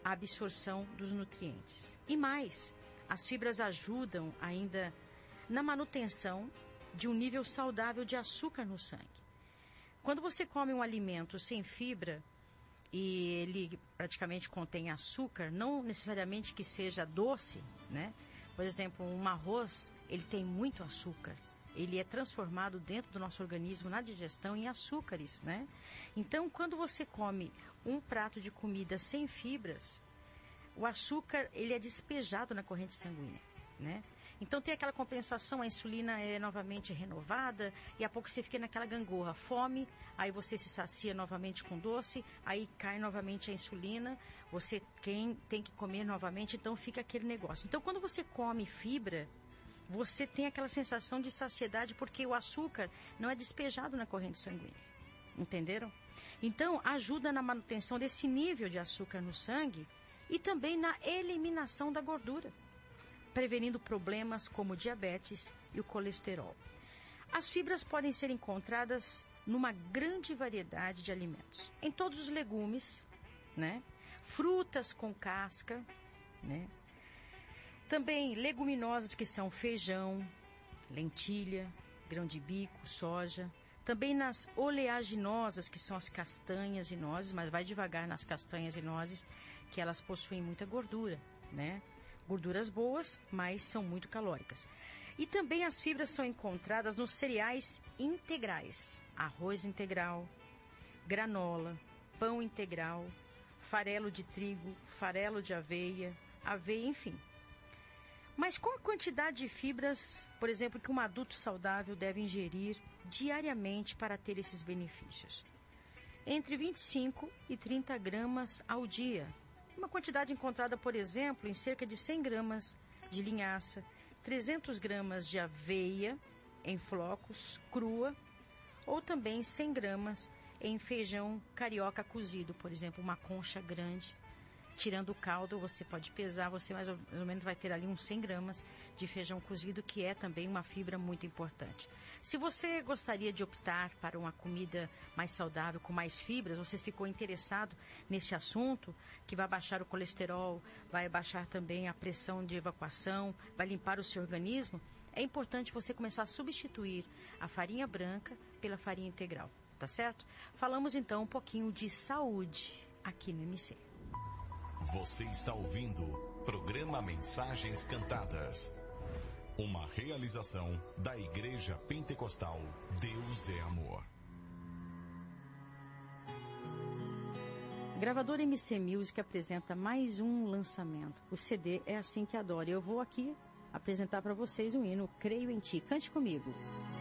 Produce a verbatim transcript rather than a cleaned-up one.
a absorção dos nutrientes. E mais, as fibras ajudam ainda na manutenção de um nível saudável de açúcar no sangue. Quando você come um alimento sem fibra e ele praticamente contém açúcar, não necessariamente que seja doce, né? Por exemplo, um arroz, ele tem muito açúcar. Ele é transformado dentro do nosso organismo na digestão em açúcares, né? Então, quando você come um prato de comida sem fibras, o açúcar, ele é despejado na corrente sanguínea, né? Então tem aquela compensação, a insulina é novamente renovada e a pouco você fica naquela gangorra, fome, aí você se sacia novamente com doce, aí cai novamente a insulina, você quem tem que comer novamente, então fica aquele negócio. Então quando você come fibra, você tem aquela sensação de saciedade porque o açúcar não é despejado na corrente sanguínea, entenderam? Então ajuda na manutenção desse nível de açúcar no sangue e também na eliminação da gordura, prevenindo problemas como diabetes e o colesterol. As fibras podem ser encontradas numa grande variedade de alimentos, em todos os legumes, né? Frutas com casca, né? Também leguminosas que são feijão, lentilha, grão de bico, soja. Também nas oleaginosas, que são as castanhas e nozes, mas vai devagar nas castanhas e nozes, que elas possuem muita gordura, né? Gorduras boas, mas são muito calóricas. E também as fibras são encontradas nos cereais integrais. Arroz integral, granola, pão integral, farelo de trigo, farelo de aveia, aveia, enfim. Mas qual a quantidade de fibras, por exemplo, que um adulto saudável deve ingerir diariamente para ter esses benefícios? Entre vinte e cinco e trinta gramas ao dia. Uma quantidade encontrada, por exemplo, em cerca de cem gramas de linhaça, trezentas gramas de aveia em flocos, crua, ou também cem gramas em feijão carioca cozido, por exemplo, uma concha grande. Tirando o caldo, você pode pesar, você mais ou menos vai ter ali uns cem gramas de feijão cozido, que é também uma fibra muito importante. Se você gostaria de optar para uma comida mais saudável, com mais fibras, você ficou interessado nesse assunto, que vai baixar o colesterol, vai baixar também a pressão de evacuação, vai limpar o seu organismo, é importante você começar a substituir a farinha branca pela farinha integral, tá certo? Falamos então um pouquinho de saúde aqui no M C. Você está ouvindo o programa Mensagens Cantadas, uma realização da Igreja Pentecostal Deus é Amor. Gravadora M C Music apresenta mais um lançamento. O C D É Assim Que Adoro. Eu vou aqui apresentar para vocês um hino, Creio em Ti. Cante comigo.